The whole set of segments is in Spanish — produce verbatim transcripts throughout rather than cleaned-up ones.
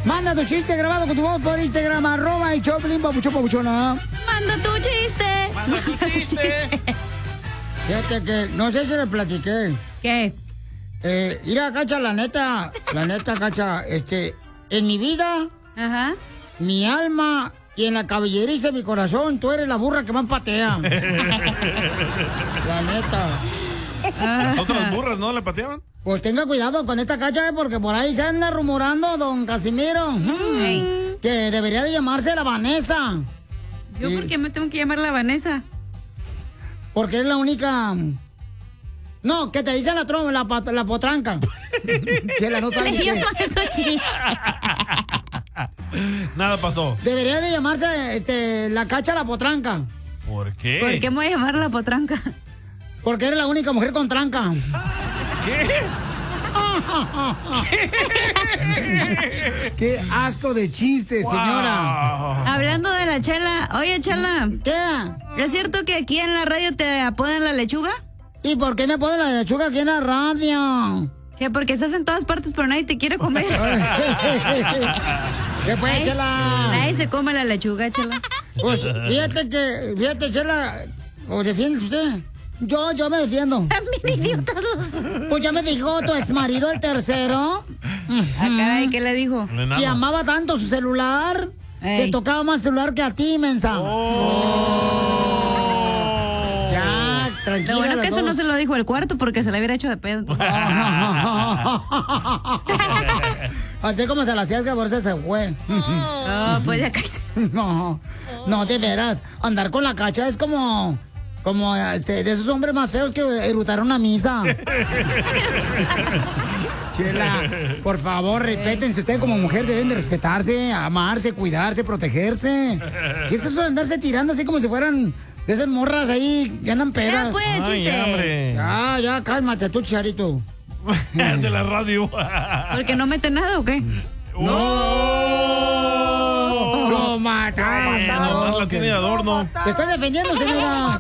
Manda tu chiste grabado con tu voz por Instagram, arroba el Choplin, papuchón, papuchona. Manda tu chiste. Manda tu chiste. Fíjate que, no sé si le platiqué. ¿Qué? Eh, mira, Cacha, la neta, la neta, Cacha, este, en mi vida, Ajá. mi alma y en la cabelleriza de mi corazón, tú eres la burra que más patea. La neta. Las otras burras, ¿no? ¿Le pateaban? Pues tenga cuidado con esta Cacha, eh, porque por ahí se anda rumorando, don Casimiro, mm, Hey. que debería de llamarse la Vanessa. ¿Yo Sí. por qué me tengo que llamar la Vanessa? Porque es la única... No, que te dice la trompa, la, pat- la potranca. Chela, no sabe Le qué. llamo eso chiste. Nada pasó. Debería de llamarse este, la Cacha la potranca. ¿Por qué? ¿Por qué me voy a llamar la potranca? Porque eres la única mujer con tranca. ¿Qué? Qué asco de chiste, señora. Wow. Hablando de la Chela. Oye, Chela. ¿Qué? ¿Es cierto que aquí en la radio te apodan la lechuga? ¿Y por qué me pone la lechuga aquí en la radio? ¿Qué? Porque estás en todas partes pero nadie te quiere comer. ¿Qué fue, Nadie- Chela? Nadie se come la lechuga, Chela. Pues fíjate que, fíjate, Chela, ¿o defiende usted? Yo, yo me defiendo. También idiotas los... Pues ya me dijo tu exmarido, el tercero, Ah, caray, ¿qué le dijo? Un enano. que amaba tanto su celular, que Ey. tocaba más celular que a ti, mensa. Oh. Ya, tranquila. Lo bueno las que eso no dos. se lo dijo el cuarto porque se le hubiera hecho de pedo. Así como se la hacías que por eso se fue. Oh, pues ya cállate. No, no, de veras. Andar con la Cacha es como, como este, de esos hombres más feos que erutaron una misa. Chela, por favor, respétense. Ustedes como mujer deben de respetarse, amarse, cuidarse, protegerse. ¿Qué es eso de andarse tirando así como si fueran de esas morras ahí que andan Ya, pedas? pues, Ay, chiste. hombre. Ya, ya, cálmate tú, Charito. De la radio. ¿Porque no mete nada o qué? ¡No! ¡Lo mataron! Nomás la tiene de adorno. Te estoy defendiendo, señora.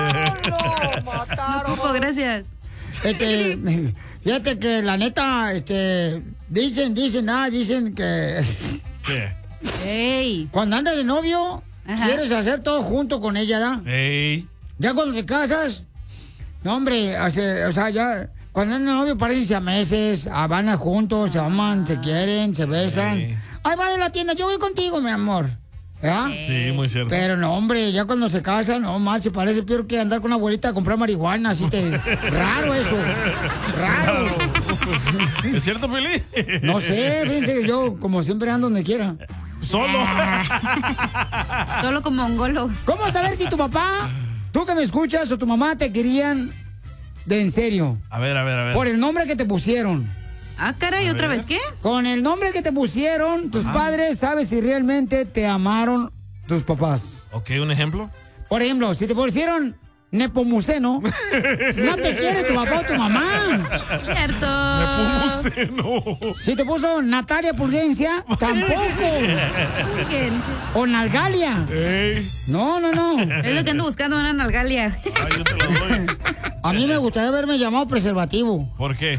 Ocupo, gracias. Este, fíjate que la neta, este, dicen, dicen, ah, dicen que ¿Qué? ¡Ey! cuando andas de novio, Ajá. quieres hacer todo junto con ella, ¿verdad? Ey. Ya cuando te casas, no, hombre, hace- o sea, ya, cuando andan de novio parecen siameses, ah, van a juntos, se aman, se quieren, se besan. Sí. Ay, va a la tienda, yo voy contigo, mi amor. ¿Verdad? Sí, muy cierto. Pero no, hombre, ya cuando se casan, no, más se parece peor que andar con una abuelita a comprar marihuana, así te... Raro eso, raro. ¿Es cierto, Pili? No sé, fíjense, yo como siempre ando donde quiera. Solo. Solo como mongolo. ¿Cómo saber si tu papá, tú que me escuchas, o tu mamá te querían de en serio? A ver, a ver, a ver. Por el nombre que te pusieron. Ah, caray, ¿otra vez qué? Con el nombre que te pusieron, tus padres, sabes si realmente te amaron tus papás. Ok, un ejemplo. Por ejemplo, si te pusieron Nepomuceno, no te quiere tu papá o tu mamá. Cierto. Me puse, no. Si te puso Natalia Pulgencia, tampoco. Fíjense. O Nalgalia. Ey. No, no, no. Es lo que ando buscando, una nalgalia. Ay, yo te lo doy. A mí me gustaría haberme llamado preservativo. ¿Por qué?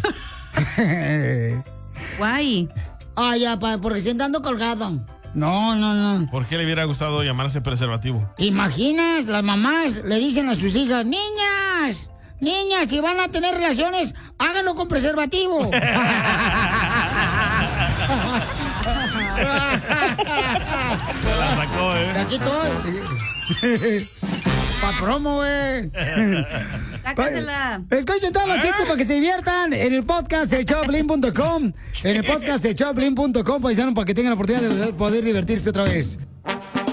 Guay. Ah, ya, pa- porque siento ando colgado. No, no, no. ¿Por qué le hubiera gustado llamarse preservativo? ¿Te imaginas? Las mamás le dicen a sus hijas, niñas, niñas, si van a tener relaciones, háganlo con preservativo. Te la sacó, De ¿eh? aquí estoy. Pa' promo, güey. Sácasela. Escuchen todos los chistes para que se diviertan en el podcast de Choplin punto com. En el podcast de Choplin punto com, paisano, para que tengan la oportunidad de poder divertirse otra vez.